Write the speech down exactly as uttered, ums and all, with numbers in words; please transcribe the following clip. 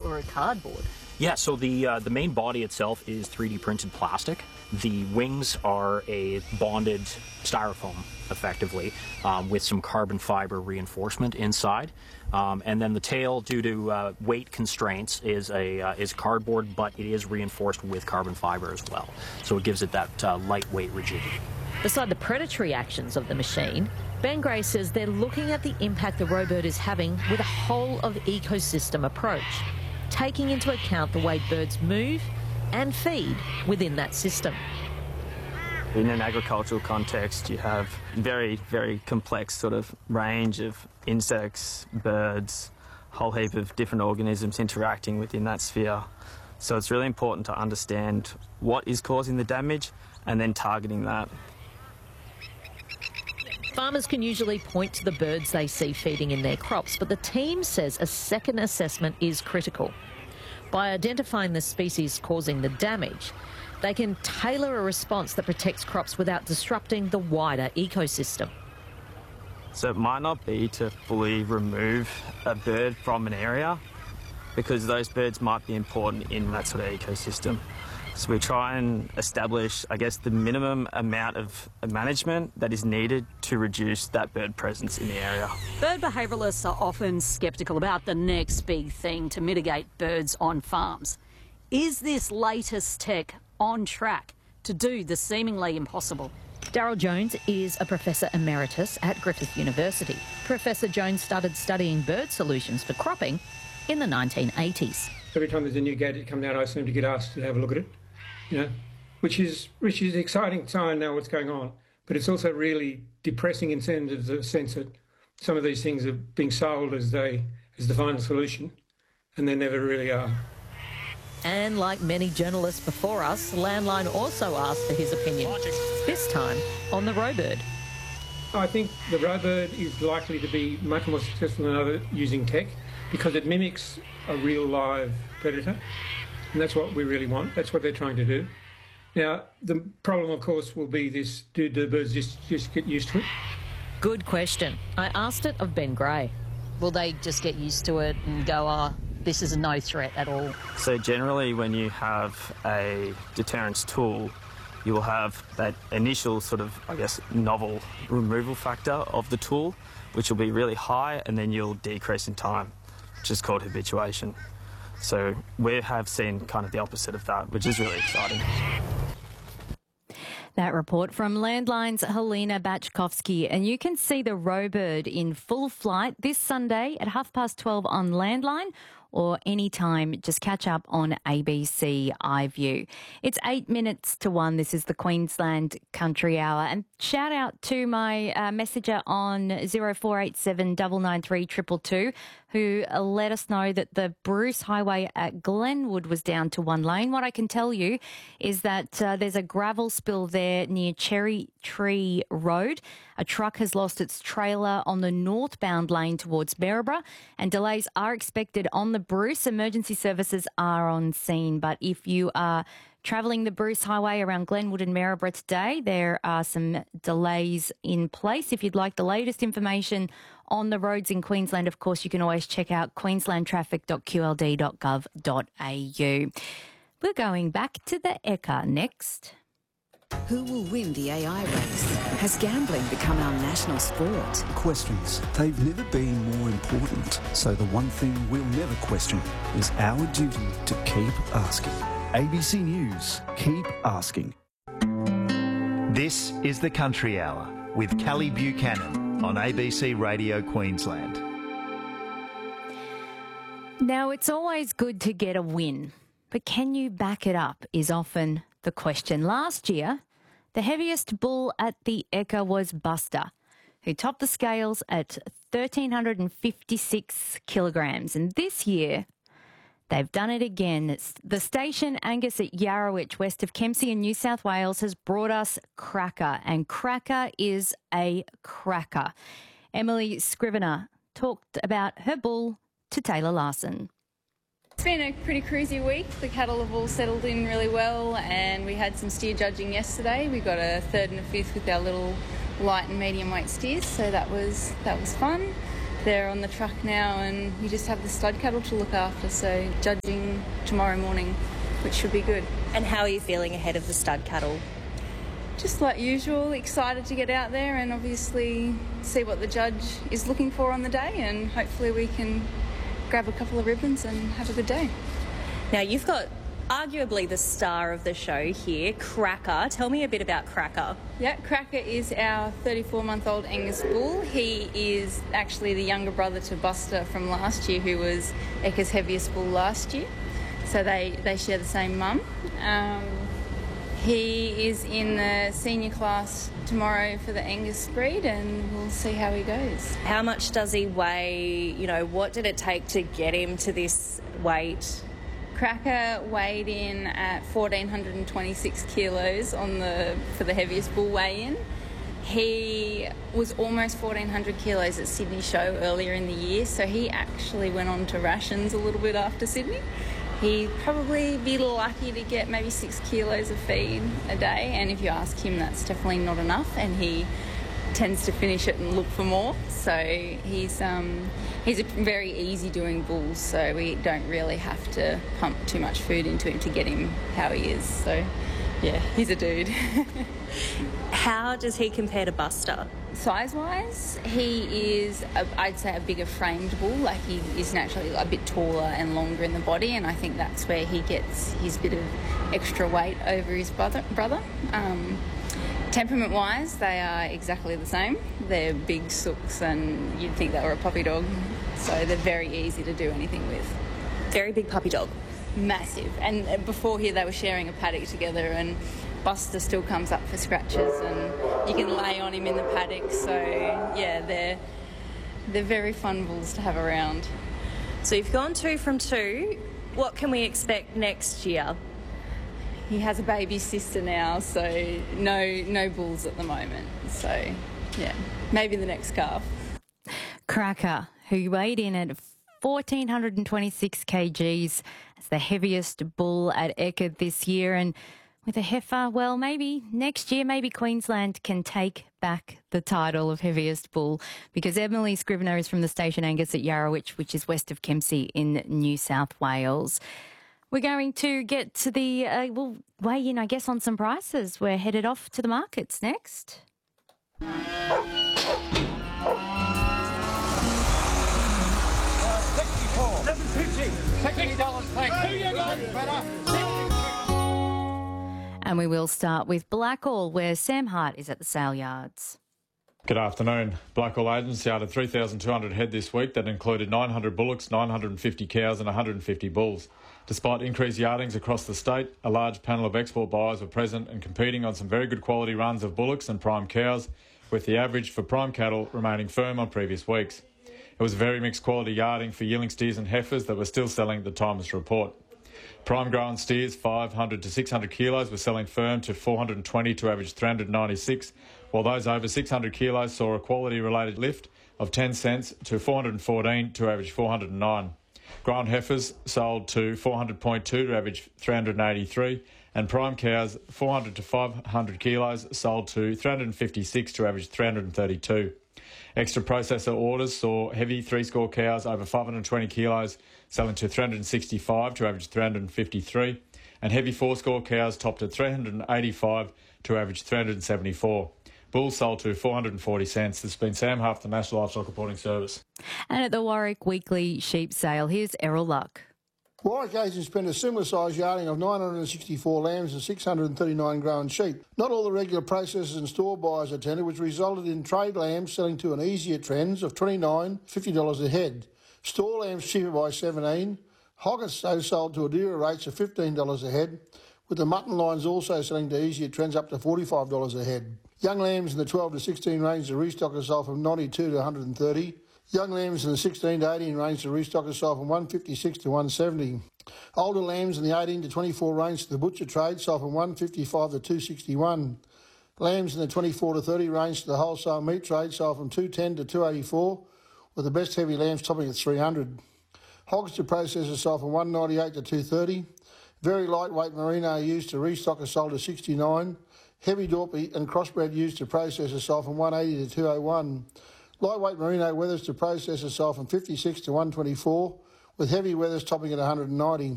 or a cardboard? Yeah, so the uh, the main body itself is three D printed plastic. The wings are a bonded styrofoam, effectively, um, with some carbon fiber reinforcement inside. Um, and then the tail, due to uh, weight constraints, is a uh, is cardboard, but it is reinforced with carbon fiber as well. So it gives it that uh, lightweight rigidity. Beside the predatory actions of the machine, Ben Gray says they're looking at the impact the Robird is having with a whole of ecosystem approach, taking into account the way birds move and feed within that system. In an agricultural context, you have very, very complex sort of range of insects, birds, a whole heap of different organisms interacting within that sphere. So it's really important to understand what is causing the damage and then targeting that. Farmers can usually point to the birds they see feeding in their crops, but the team says a second assessment is critical. By identifying the species causing the damage, they can tailor a response that protects crops without disrupting the wider ecosystem. So it might not be to fully remove a bird from an area, because those birds might be important in that sort of ecosystem. So we try and establish, I guess, the minimum amount of management that is needed to reduce that bird presence in the area. Bird behaviouralists are often sceptical about the next big thing to mitigate birds on farms. Is this latest tech on track to do the seemingly impossible? Daryl Jones is a Professor Emeritus at Griffith University. Professor Jones started studying bird solutions for cropping in the nineteen eighties. Every time there's a new gadget come down, I seem to get asked to have a look at it, you know, which is which is an exciting sign now what's going on. But it's also really depressing in terms of the sense that some of these things are being sold as they as the final solution, and they never really are. And like many journalists before us, Landline also asked for his opinion, this time on the Robird. I think the Robird is likely to be much more successful than other using tech because it mimics a real live predator, and that's what we really want. That's what they're trying to do. Now, the problem, of course, will be this, do the birds just, just get used to it? Good question. I asked it of Ben Gray. Will they just get used to it and go, oh, this is a no threat at all? So generally when you have a deterrence tool, you will have that initial sort of, I guess, novel removal factor of the tool, which will be really high, and then you'll decrease in time, which is called habituation. So we have seen kind of the opposite of that, which is really exciting. That report from Landline's Helena Bachkovsky, and you can see the Robird in full flight this Sunday at half past twelve on Landline, or anytime, just catch up on A B C iView. It's eight minutes to one. This is the Queensland Country Hour. And shout out to my uh, messenger on zero four eight seven nine nine three two two two, who let us know that the Bruce Highway at Glenwood was down to one lane. What I can tell you is that uh, there's a gravel spill there near Cherry Tree Road. A truck has lost its trailer on the northbound lane towards Maryborough, and delays are expected on the Bruce. Emergency services are on scene, but if you are travelling the Bruce Highway around Glenwood and Maryborough today, there are some delays in place. If you'd like the latest information on the roads in Queensland, of course, you can always check out queensland traffic dot q l d dot gov dot a u. We're going back to the E C A next. Who will win the A I race? Has gambling become our national sport? Questions. They've never been more important. So the one thing we'll never question is our duty to keep asking. A B C News. Keep asking. This is the Country Hour with Callie Buchanan on A B C Radio Queensland. Now, it's always good to get a win, but can you back it up is often the question. Last year, the heaviest bull at the E C A was Buster, who topped the scales at one thousand three hundred fifty-six kilograms. And this year, they've done it again. It's the station Angus at Yarrowitch, west of Kempsey in New South Wales, has brought us Cracker, and Cracker is a cracker. Emily Scrivener talked about her bull to Taylor Larson. It's been a pretty cruisy week. The cattle have all settled in really well, and we had some steer judging yesterday. We got a third and a fifth with our little light and medium weight steers, so that was that was fun. they're on the truck now, and we just have the stud cattle to look after, so judging tomorrow morning, which should be good. And how are you feeling ahead of the stud cattle? Just like usual, excited to get out there and obviously see what the judge is looking for on the day, and hopefully we can grab a couple of ribbons and have a good day. Now, you've got arguably the star of the show here, Cracker. Tell me a bit about Cracker. Yeah, Cracker is our thirty-four-month-old Angus bull. He is actually the younger brother to Buster from last year, who was Eka's heaviest bull last year. So they, they share the same mum. Um, he is in the senior class tomorrow for the Angus breed, and we'll see how he goes. How much does he weigh? You know, what did it take to get him to this weight? Cracker weighed in at one thousand four hundred twenty-six kilos on the for the heaviest bull weigh-in. He was almost fourteen hundred kilos at Sydney show earlier in the year, so he actually went on to rations a little bit after Sydney. He'd probably be lucky to get maybe six kilos of feed a day, and if you ask him, that's definitely not enough, and he tends to finish it and look for more. So he's um, he's a very easy doing bull, so we don't really have to pump too much food into him to get him how he is. So yeah, he's a dude. How does he compare to Buster? Size-wise, he is, a, I'd say, a bigger framed bull. Like, he is naturally a bit taller and longer in the body, and I think that's where he gets his bit of extra weight over his brother. brother. Um, temperament-wise, they are exactly the same. They're big sooks, and you'd think they were a puppy dog, so they're very easy to do anything with. Very big puppy dog. Massive. And before here, they were sharing a paddock together, and Buster still comes up for scratches, and you can lay on him in the paddock. So yeah, they're they're very fun bulls to have around. So you've gone two from two. What can we expect next year? He has a baby sister now, so no no bulls at the moment. So yeah, maybe the next calf. Cracker, who weighed in at one thousand four hundred twenty-six kilograms as the heaviest bull at Eka this year, and with a heifer, well, maybe next year, maybe Queensland can take back the title of heaviest bull, because Emily Scrivener is from the station Angus at Yarrowitch, which is west of Kempsey in New South Wales. We're going to get to the, uh, we'll weigh in, I guess, on some prices. We're headed off to the markets next. And we will start with Blackall, where Sam Hart is at the sale yards. Good afternoon. Blackall agents yarded three thousand two hundred head this week. That included nine hundred bullocks, nine hundred fifty cows and one hundred fifty bulls. Despite increased yardings across the state, a large panel of export buyers were present and competing on some very good quality runs of bullocks and prime cows, with the average for prime cattle remaining firm on previous weeks. It was a very mixed quality yarding for yearling steers and heifers that were still selling at the time of this report. Prime grown steers, five hundred to six hundred kilos, were selling firm to four hundred twenty to average three hundred ninety-six, while those over six hundred kilos saw a quality-related lift of ten cents to four hundred fourteen to average four hundred nine. Grown heifers sold to four hundred point two to average three hundred eighty-three, and prime cows, four hundred to five hundred kilos, sold to three hundred fifty-six to average three hundred thirty-two. Extra processor orders saw heavy three-score cows over five hundred twenty kilos selling to three hundred sixty-five to average three hundred fifty-three, and heavy four-score cows topped at three hundred eighty-five to average three hundred seventy-four. Bulls sold to four hundred forty cents. This has been Sam Huff, the National Livestock Reporting Service. And at the Warwick Weekly Sheep Sale, here's Errol Luck. Warwick agents spent a similar size yarding of nine hundred sixty-four lambs and six hundred thirty-nine grown sheep. Not all the regular processors and store buyers attended, which resulted in trade lambs selling to an easier trends of twenty-nine dollars, fifty dollars a head. Store lambs cheaper by seventeen dollars. Hoggets sold to a dearer rates of fifteen dollars a head, with the mutton lines also selling to easier trends up to forty-five dollars a head. Young lambs in the twelve to sixteen range to restockers sold from ninety-two to one hundred thirty. Young lambs in the sixteen to eighteen range to restockers sold from one hundred fifty-six to one hundred seventy. Older lambs in the eighteen to twenty-four range to the butcher trade sold from one hundred fifty-five to two hundred sixty-one. Lambs in the twenty-four to thirty range to the wholesale meat trade sold from two hundred ten to two hundred eighty-four, with the best heavy lambs topping at three hundred. Hogs to processors sold from one hundred ninety-eight to two hundred thirty. Very lightweight merino used to restockers sold to sixty-nine. Heavy Dorpy and crossbred used to processors sold from one hundred eighty to two hundred one. Lightweight merino weathers to processor sold from fifty-six to one twenty-four, with heavy weathers topping at one hundred ninety.